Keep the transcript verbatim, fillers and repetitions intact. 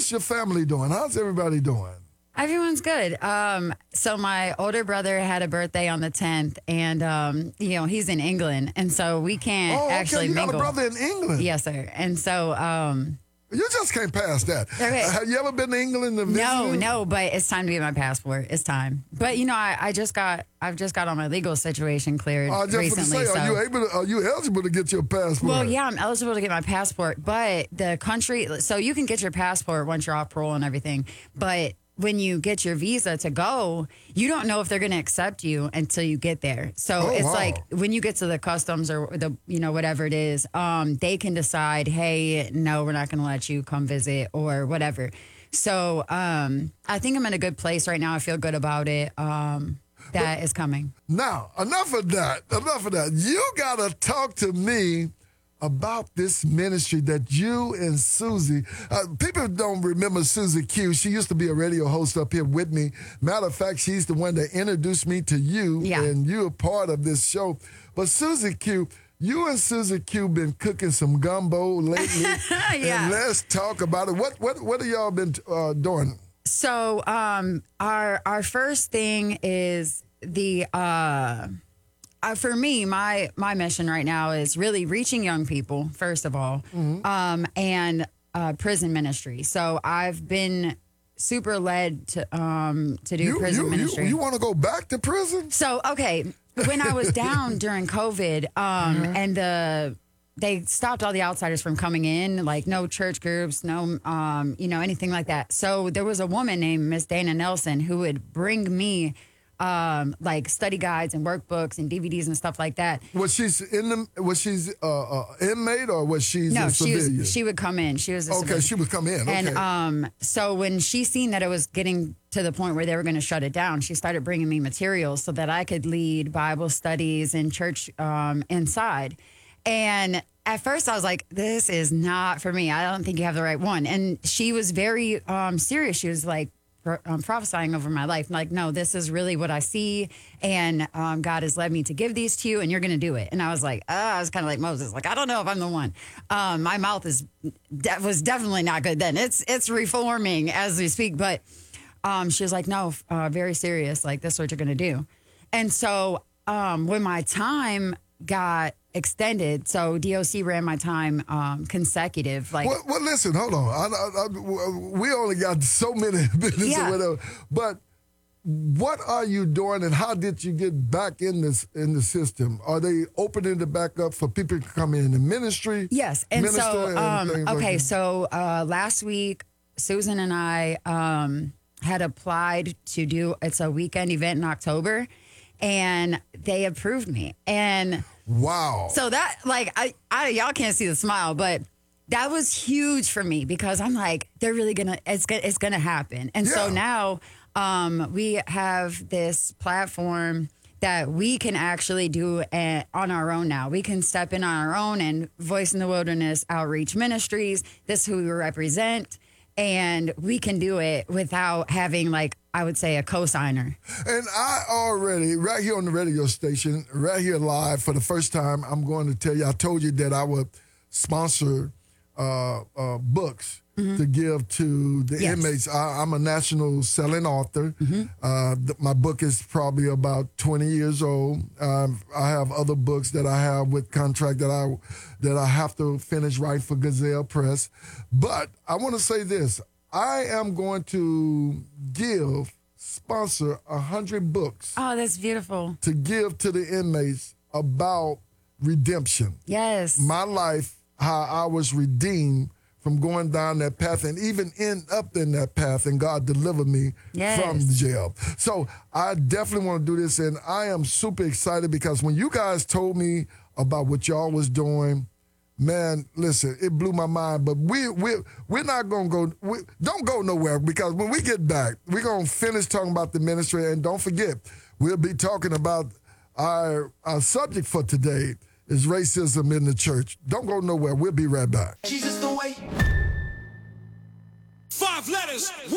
How's your family doing? How's everybody doing? Everyone's good. Um, so my older brother had a birthday on the tenth, and um, you know he's in England, and so we can't Oh, okay. actually You mingle. got a brother in England. Yes, sir. And so um, You just can't pass that. Okay. Uh, have you ever been to England to visit? no, him? no, but it's time to get my passport. It's time. But you know, I, I just got, I've just got all my legal situation cleared I just recently. want to say, so. are you able? To, are you eligible to get your passport? Well, yeah, I'm eligible to get my passport, but the country, so you can get your passport once you're off parole and everything, but when you get your visa to go, you don't know if they're going to accept you until you get there. So Oh, it's wow. like when you get to the customs or the, you know, whatever it is, um, they can decide, hey, no, we're not going to let you come visit or whatever. So um, I think I'm in a good place right now. I feel good about it. Um, that is coming. Now, enough of that. Enough of that. You got to talk to me about this ministry that you and Susie, uh, people don't remember Susie Q. She used to be a radio host up here with me. Matter of fact, she's the one that introduced me to you, Yeah. and you're a part of this show. But Susie Q, you and Susie Q been cooking some gumbo lately. Yeah. And let's talk about it. What what what have y'all been uh, doing? So um, our our first thing is the uh, uh, for me my my mission right now is really reaching young people first of all, Mm-hmm. um, and uh, prison ministry. So I've been super led to um, to do You prison you, ministry. you, you want to go back to prison? So, okay, when I was down during COVID, um, Mm-hmm. and the they stopped all the outsiders from coming in, like no church groups, no, um, you know, anything like that. So there was a woman named Miss Dana Nelson who would bring me um, like study guides and workbooks and D V Ds and stuff like that. Was she in the? Was she uh, uh, inmate or was she No, a she civilian? was. She would come in. She was a okay, civilian. she would come in. Okay. And um, so when she seen that it was getting to the point where they were going to shut it down, she started bringing me materials so that I could lead Bible studies and church um, inside. And at first I was like, this is not for me. I don't think you have the right one. And she was very um, serious. She was like, Um, prophesying over my life. Like, no, this is really what I see. And um, God has led me to give these to you and you're going to do it. And I was like, uh, I was kind of like Moses. Like, I don't know if I'm the one. Um, my mouth is de- was definitely not good then. It's it's reforming as we speak. But um, she was like, no, uh, very serious. Like, this is what you're going to do. And so um, when my time got extended, so D O C ran my time um, consecutive. Like, well, well, listen, hold on. I, I, I, we only got so many minutes Yeah. or whatever. But what are you doing, and how did you get back in this in the system? Are they opening it back up for people to come in the ministry? yes. And minister so, and um, things like okay, that? so uh, last week, Susan and I um, had applied to do, it's a weekend event in October, and they approved me. And Wow. so that, like, I, I y'all can't see the smile, but that was huge for me because I'm like, they're really gonna, it's gonna, it's gonna happen. And so Yeah. now um, we have this platform that we can actually do uh, on our own now. We can step in on our own and Voice in the Wilderness Outreach Ministries. This is who we represent. And we can do it without having, like, I would say, a co-signer. And I already, right here on the radio station, right here live for the first time, I'm going to tell you, I told you that I would sponsor uh, uh, books to give to the Yes. inmates. I, I'm a national selling author. Uh, th- my book is probably about twenty years old. Um, I have other books that I have with contract that I that I have to finish writing for Gazelle Press. But I want to say this. I am going to give, sponsor one hundred books Oh, that's beautiful. to give to the inmates about redemption. Yes. My life, how I was redeemed from going down that path and even end up in that path, and God delivered me Yes. from jail. So I definitely want to do this, and I am super excited because when you guys told me about what y'all was doing, man, listen, it blew my mind. But we we we're not gonna go. We, don't go nowhere because when we get back, we're gonna finish talking about the ministry, and don't forget, we'll be talking about our our subject for today is racism in the church. Don't go nowhere. We'll be right back. Jesus the way. Five letters.